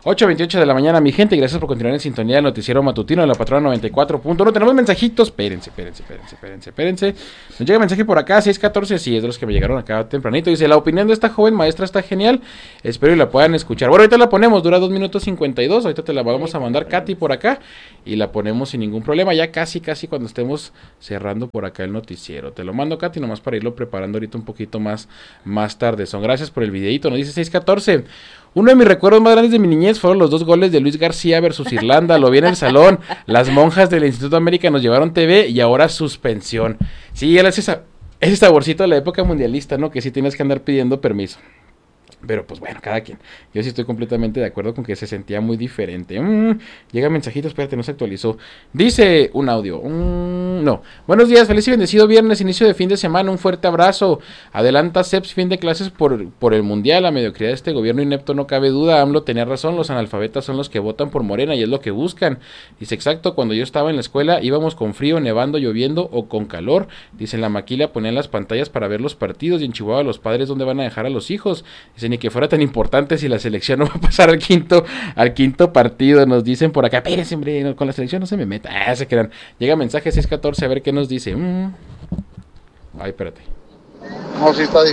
8:28 de la mañana, mi gente, gracias por continuar en sintonía del noticiero matutino de la Patrona 94.1. Tenemos mensajitos, espérense. Nos llega mensaje por acá, 614, sí, es de los que me llegaron acá tempranito. Dice, la opinión de esta joven maestra está genial, espero y la puedan escuchar. Bueno, ahorita la ponemos, dura 2 minutos 52, ahorita te la vamos a mandar Katy por acá y la ponemos sin ningún problema, ya casi cuando estemos cerrando por acá el noticiero. Te lo mando, Katy, nomás para irlo preparando ahorita un poquito más tarde. Son gracias por el videito, nos dice 614. Uno de mis recuerdos más grandes de mi niñez fueron los 2 goles de Luis García versus Irlanda. Lo vi en el salón. Las monjas del Instituto América nos llevaron TV y ahora suspensión. Sí, ese saborcito de la época mundialista, ¿no? Que sí tienes que andar pidiendo permiso. Pero pues bueno, cada quien. Yo sí estoy completamente de acuerdo con que se sentía muy diferente. Llega mensajito, espérate, no se actualizó. Dice un audio. No. Buenos días, feliz y bendecido viernes, inicio de fin de semana. Un fuerte abrazo. Adelanta CEPS, fin de clases por el mundial. La mediocridad de este gobierno inepto no cabe duda. AMLO tenía razón, los analfabetas son los que votan por Morena y es lo que buscan. Dice, exacto, cuando yo estaba en la escuela íbamos con frío, nevando, lloviendo o con calor. Dice, en la maquila ponían las pantallas para ver los partidos y en Chihuahua los padres dónde van a dejar a los hijos. Dice, ni que fuera tan importante si la selección no va a pasar al quinto partido, nos dicen por acá. Espérense, hombre, no, con la selección no se me meta. Se quedan. Llega mensaje 614 a ver qué nos dice. Ay, espérate. No, sí está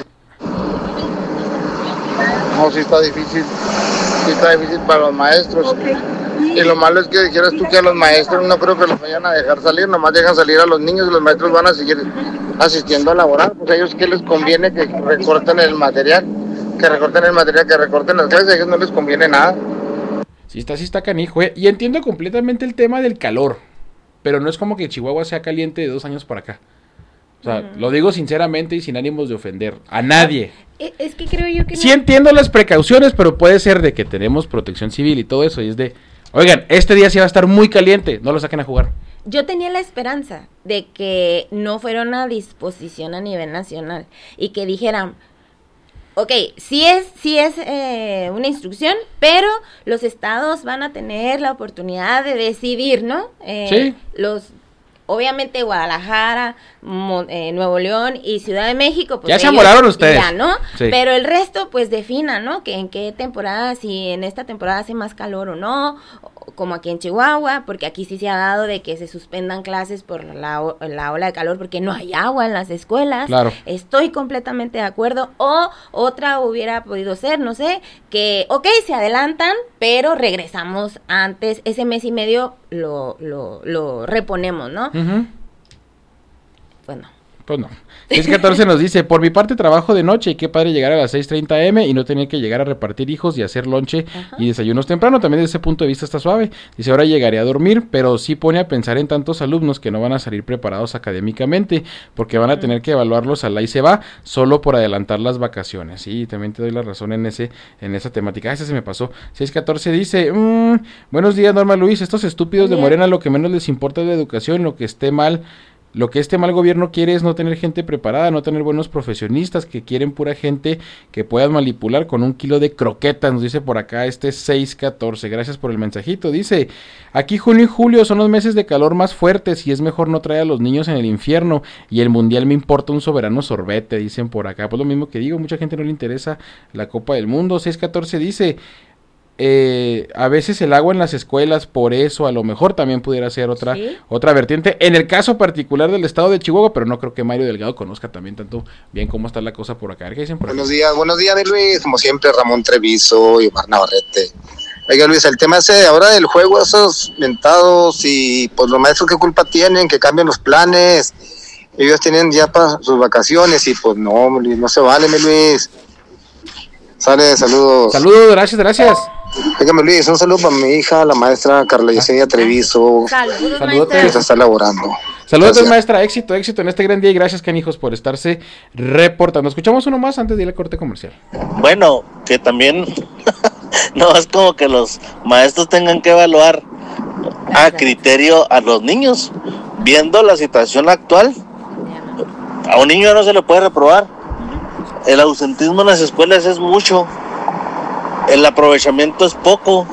difícil. Sí está difícil para los maestros. Okay. Y lo malo es que dijeras tú que a los maestros no creo que los vayan a dejar salir, nomás dejan salir a los niños y los maestros van a seguir asistiendo a laborar. Pues a ellos, ¿qué les conviene? Que recorten el material. Que recorten las clases, a ellos no les conviene nada. Sí está canijo, Y entiendo completamente el tema del calor, pero no es como que Chihuahua sea caliente de 2 años para acá. O sea, lo digo sinceramente y sin ánimos de ofender a nadie. Es que creo yo que sí entiendo las precauciones, pero puede ser de que tenemos protección civil y todo eso, y es de, oigan, este día sí va a estar muy caliente, no lo saquen a jugar. Yo tenía la esperanza de que no fuera una disposición a nivel nacional y que dijeran, ok, sí es una instrucción, pero los estados van a tener la oportunidad de decidir, ¿no? Sí. Obviamente Guadalajara, Nuevo León y Ciudad de México, pues ya se amoraron ustedes, ya, ¿no? Sí. Pero el resto, pues defina, ¿no? Que en qué temporada, si en esta temporada hace más calor o no, como aquí en Chihuahua, porque aquí sí se ha dado de que se suspendan clases por la ola de calor porque no hay agua en las escuelas. Claro. Estoy completamente de acuerdo. O otra hubiera podido ser, no sé, que, ok, se adelantan, pero regresamos antes, ese mes y medio lo reponemos, ¿no? Uh-huh. Bueno. Pues no. 614 nos dice, por mi parte trabajo de noche y qué padre llegar a las 6:30 am y no tener que llegar a repartir hijos y hacer lonche y desayunos temprano, también desde ese punto de vista está suave. Dice, ahora llegaré a dormir, pero sí pone a pensar en tantos alumnos que no van a salir preparados académicamente, porque van a tener que evaluarlos al ahí se va, solo por adelantar las vacaciones. Sí, también te doy la razón en esa temática. Ese se me pasó. 614 dice, buenos días Norma Luis, estos estúpidos de Morena lo que menos les importa es la educación, lo que este mal gobierno quiere es no tener gente preparada, no tener buenos profesionistas, que quieren pura gente que puedan manipular con 1 kilo de croquetas, nos dice por acá 614, gracias por el mensajito. Dice, aquí junio y julio son los meses de calor más fuertes y es mejor no traer a los niños en el infierno y el mundial me importa un soberano sorbete, dicen por acá. Pues lo mismo que digo, mucha gente no le interesa la Copa del Mundo. 614 dice, a veces el agua en las escuelas, por eso a lo mejor también pudiera ser otra vertiente, en el caso particular del estado de Chihuahua, pero no creo que Mario Delgado conozca también tanto bien cómo está la cosa por acá. ¿Qué dicen por buenos días mi Luis, como siempre Ramón Treviso y Omar Navarrete. Oiga Luis, el tema ese de ahora del juego, esos mentados y pues los maestros qué culpa tienen, que cambian los planes, ellos tienen ya para sus vacaciones y pues no se vale mi Luis. Saludos, gracias. Dígame Luis, un saludo para mi hija, la maestra Carla Yesenia Treviso. Saludos, que se está elaborando. Saludos maestra, éxito en este gran día y gracias canijos por estarse reportando. Escuchamos uno más antes de ir al corte comercial. Bueno, que también no es como que los maestros tengan que evaluar a criterio a los niños, viendo la situación actual. A un niño no se le puede reprobar. El ausentismo en las escuelas es mucho. El aprovechamiento es poco.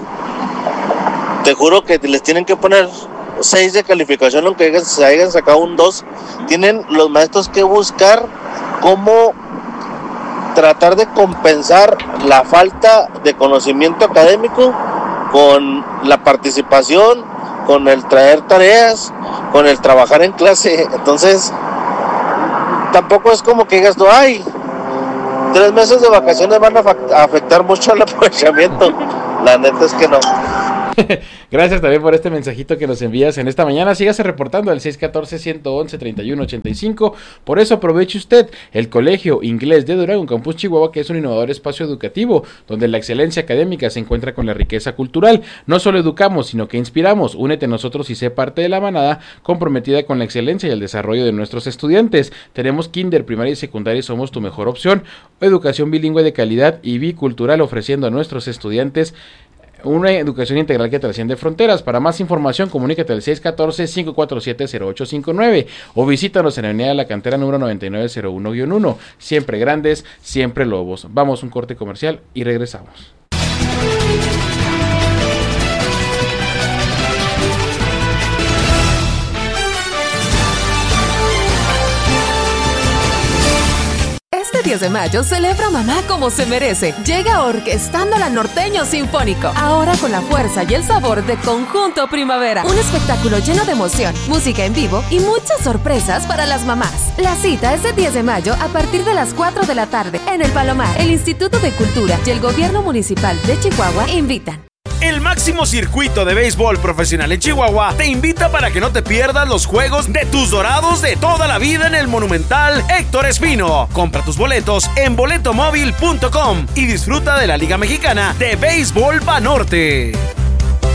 Te juro que les tienen que poner 6 de calificación, aunque se hayan sacado un 2. Tienen los maestros que buscar cómo tratar de compensar la falta de conocimiento académico con la participación, con el traer tareas, con el trabajar en clase. Entonces, tampoco es como que digas tú, ay, 3 meses de vacaciones van a afectar mucho al aprovechamiento. La neta es que no. Gracias también por este mensajito que nos envías en esta mañana. Sígase reportando al 614-111-3185. Por eso aproveche usted el Colegio Inglés de Durango, Campus Chihuahua, que es un innovador espacio educativo, donde la excelencia académica se encuentra con la riqueza cultural. No solo educamos, sino que inspiramos. Únete a nosotros y sé parte de la manada comprometida con la excelencia y el desarrollo de nuestros estudiantes. Tenemos kinder, primaria y secundaria y somos tu mejor opción. Educación bilingüe de calidad y bicultural, ofreciendo a nuestros estudiantes una educación integral que trasciende fronteras. Para más información, comunícate al 614-547-0859 o visítanos en la Avenida de la Cantera número 9901-1. Siempre grandes, siempre lobos. Vamos a un corte comercial y regresamos. Este 10 de mayo celebra a mamá como se merece. Llega Orquestando la Norteño Sinfónico, ahora con la fuerza y el sabor de Conjunto Primavera. Un espectáculo lleno de emoción, música en vivo y muchas sorpresas para las mamás. La cita es el 10 de mayo a partir de las 4 de la tarde en El Palomar. El Instituto de Cultura y el Gobierno Municipal de Chihuahua invitan. El máximo circuito de béisbol profesional en Chihuahua te invita para que no te pierdas los juegos de tus Dorados de toda la vida en el Monumental Héctor Espino. Compra tus boletos en boletomóvil.com y disfruta de la Liga Mexicana de Béisbol Banorte.